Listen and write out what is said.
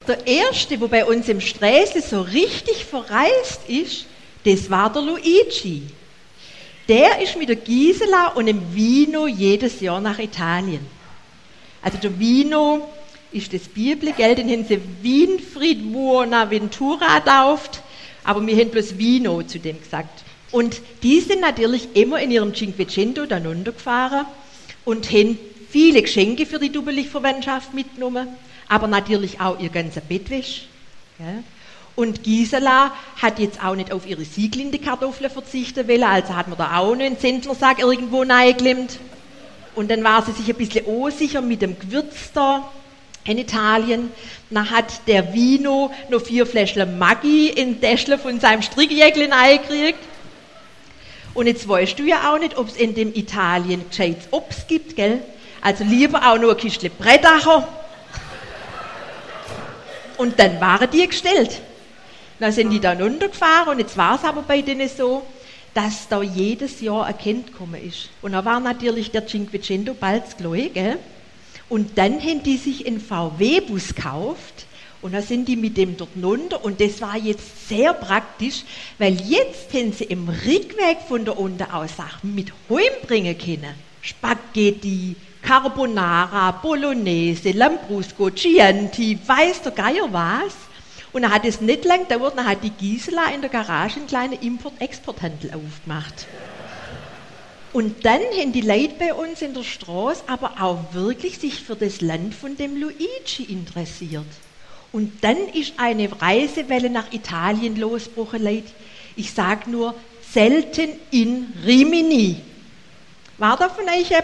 Der erste, der bei uns im Sträßle so richtig verreist ist, das war der Luigi. Der ist mit der Gisela und dem Vino jedes Jahr nach Italien. Also der Vino ist das Bibel, gell? Den haben sie Winfried Buonaventura getauft, aber wir haben bloß Vino zu dem gesagt. Und die sind natürlich immer in ihrem Cinquecento dann runtergefahren und haben viele Geschenke für die Dubbelich-Verwandtschaft mitgenommen, aber natürlich auch ihr ganzer Bettwäsche. Gell? Und Gisela hat jetzt auch nicht auf ihre Sieglinde-Kartoffeln verzichten wollen, also hat man da auch noch einen Zentnersack irgendwo reingeklemmt. Und dann war sie sich ein bisschen unsicher mit dem Gewürz da in Italien. Dann hat der Vino noch 4 Fläschchen Maggi in Täschle von seinem Strickjäckchen eingekriegt. Und jetzt weißt du ja auch nicht, ob es in dem Italien gescheites Obst gibt, gell? Also lieber auch nur ein Kistchen Brettacher. Und dann waren die gestellt. Dann sind die dann runtergefahren und jetzt war es aber bei denen so, dass da jedes Jahr ein Kind gekommen ist. Und da war natürlich der Cinquecento bald gleich, gell? Und dann haben die sich einen VW-Bus gekauft und dann sind die mit dem dort runter und das war jetzt sehr praktisch, weil jetzt haben sie im Rückweg von da unten aus Sachen mit heimbringen können. Spaghetti, Carbonara, Bolognese, Lambrusco, Chianti, weiß der Geier was. Und dann hat es nicht lang gedauert, dann hat die Gisela in der Garage einen kleinen Import-Export-Handel aufgemacht. Und dann haben die Leute bei uns in der Straße aber auch wirklich sich für das Land von dem Luigi interessiert. Und dann ist eine Reisewelle nach Italien losgebrochen, Leute. Ich sage nur, selten in Rimini. War da von euch jemand